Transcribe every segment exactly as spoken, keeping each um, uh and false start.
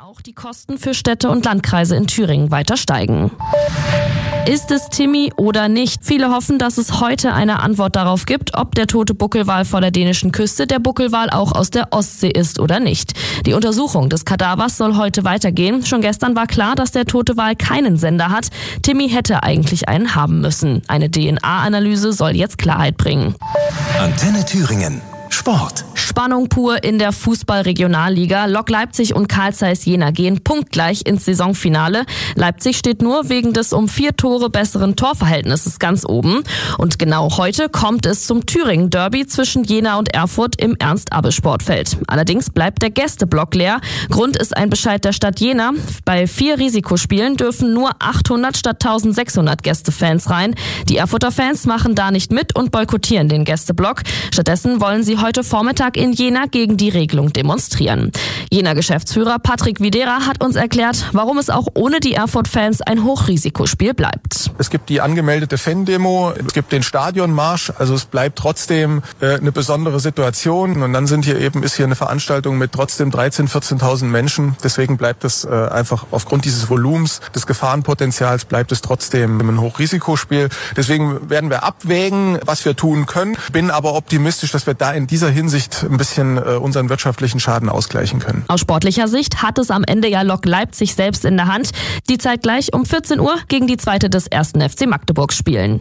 auch die Kosten für Städte und Landkreise in Thüringen weiter steigen. Ist es Timmy oder nicht? Viele hoffen, dass es heute eine Antwort darauf gibt, ob der tote Buckelwal vor der dänischen Küste der Buckelwal auch aus der Ostsee ist oder nicht. Die Untersuchung des Kadavers soll heute weitergehen. Schon gestern war klar, dass der tote Wal keinen Sender hat. Timmy hätte eigentlich einen haben müssen. Eine D N A-Analyse soll jetzt Klarheit bringen. Antenne Thüringen. Sport. Spannung pur in der Fußball-Regionalliga. Lok Leipzig und Carl Zeiss Jena gehen punktgleich ins Saisonfinale. Leipzig steht nur wegen des um vier Tore besseren Torverhältnisses ganz oben. Und genau heute kommt es zum Thüringen-Derby zwischen Jena und Erfurt im Ernst-Abbe-Sportfeld. Allerdings bleibt der Gästeblock leer. Grund ist ein Bescheid der Stadt Jena. Bei vier Risikospielen dürfen nur achthundert statt eintausendsechshundert Gästefans rein. Die Erfurter Fans machen da nicht mit und boykottieren den Gästeblock. Stattdessen wollen sie heute Vormittag in Jena gegen die Regelung demonstrieren. Jena-Geschäftsführer Patrick Videra hat uns erklärt, warum es auch ohne die Erfurt-Fans ein Hochrisikospiel bleibt. Es gibt die angemeldete Fan-Demo, es gibt den Stadionmarsch, also es bleibt trotzdem äh, eine besondere Situation. Und dann sind hier eben ist hier eine Veranstaltung mit trotzdem dreizehntausend, vierzehntausend Menschen. Deswegen bleibt es äh, einfach aufgrund dieses Volumens, des Gefahrenpotenzials, bleibt es trotzdem ein Hochrisikospiel. Deswegen werden wir abwägen, was wir tun können. Bin aber optimistisch, dass wir da in dieser Hinsicht ein bisschen äh, unseren wirtschaftlichen Schaden ausgleichen können. Aus sportlicher Sicht hat es am Ende ja Lok Leipzig selbst in der Hand. Die zeitgleich um vierzehn Uhr gegen die zweite des ersten F C Magdeburg spielen.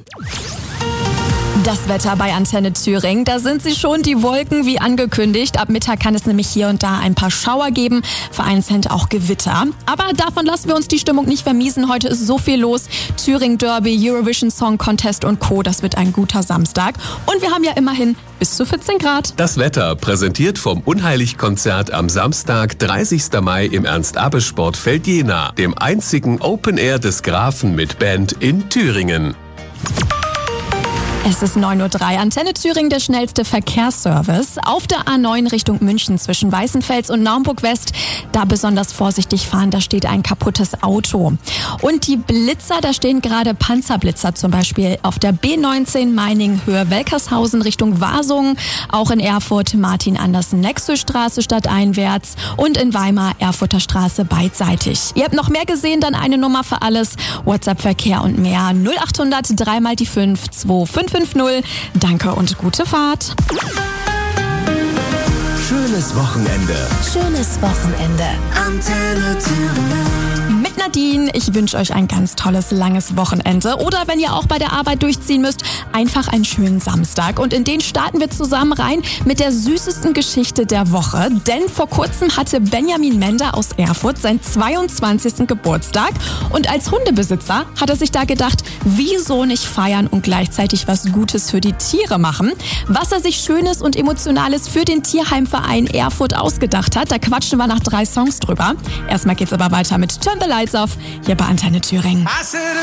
Das Wetter bei Antenne Thüringen, da sind sie schon, die Wolken wie angekündigt. Ab Mittag kann es nämlich hier und da ein paar Schauer geben, vereinzelt auch Gewitter. Aber davon lassen wir uns die Stimmung nicht vermiesen. Heute ist so viel los. Thüringen Derby, Eurovision Song Contest und Co. Das wird ein guter Samstag. Und wir haben ja immerhin bis zu vierzehn Grad. Das Wetter präsentiert vom Unheilig-Konzert am Samstag, dreißigsten Mai im Ernst-Abbe-Sportfeld Jena, dem einzigen Open Air des Grafen mit Band in Thüringen. Es ist neun Uhr drei, Antenne Thüringen, der schnellste Verkehrsservice. Auf der A neun Richtung München zwischen Weißenfels und Naumburg West. Da besonders vorsichtig fahren, da steht ein kaputtes Auto. Und die Blitzer, da stehen gerade Panzerblitzer zum Beispiel auf der B neunzehn Meiningen-Höhe Welkershausen Richtung Wasungen. Auch in Erfurt Martin-Andersen-Nexö-Straße stadteinwärts und in Weimar Erfurter Straße beidseitig. Ihr habt noch mehr gesehen, dann eine Nummer für alles. WhatsApp-Verkehr und mehr. null achthundert drei mal die fünf zwei fünf fünf null. Danke und gute Fahrt. Schönes Wochenende. Schönes Wochenende. Antenne Thüringen. Mit Nadine, ich wünsche euch ein ganz tolles, langes Wochenende. Oder wenn ihr auch bei der Arbeit durchziehen müsst, einfach einen schönen Samstag. Und in den starten wir zusammen rein mit der süßesten Geschichte der Woche. Denn vor kurzem hatte Benjamin Mender aus Erfurt seinen zweiundzwanzigsten Geburtstag. Und als Hundebesitzer hat er sich da gedacht, wieso nicht feiern und gleichzeitig was Gutes für die Tiere machen? Was er sich Schönes und Emotionales für den Tierheimverein Erfurt ausgedacht hat, da quatschen wir nach drei Songs drüber. Erstmal geht's aber weiter mit Turn the Lights Off hier bei Antenne Thüringen.